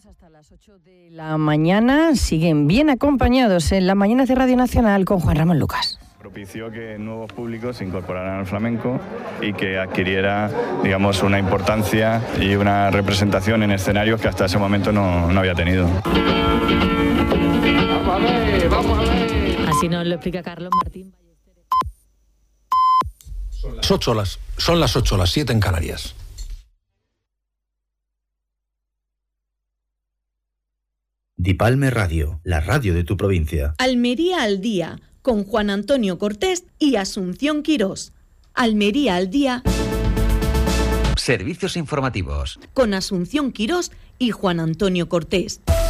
Hasta las 8 de la mañana siguen bien acompañados en la mañana de Radio Nacional con Juan Ramón Lucas. Propició que nuevos públicos se incorporaran al flamenco y que adquiriera, digamos, una importancia y una representación en escenarios que hasta ese momento no había tenido. Vamos a ver. Así nos lo explica Carlos Martín. Son las 8, las 7 en Canarias. Dipalme Radio, la radio de tu provincia. Almería al día, con Juan Antonio Cortés y Asunción Quirós. Almería al día. Servicios informativos. Con Asunción Quirós y Juan Antonio Cortés.